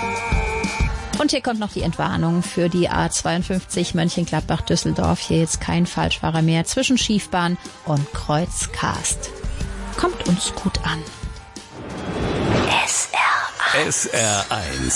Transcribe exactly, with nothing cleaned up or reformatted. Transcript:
Und hier kommt noch die Entwarnung für die A zweiundfünfzig Mönchengladbach-Düsseldorf. Hier jetzt kein Falschfahrer mehr zwischen Schiefbahn und Kreuzkast. Kommt uns gut an. S R eins. S R eins.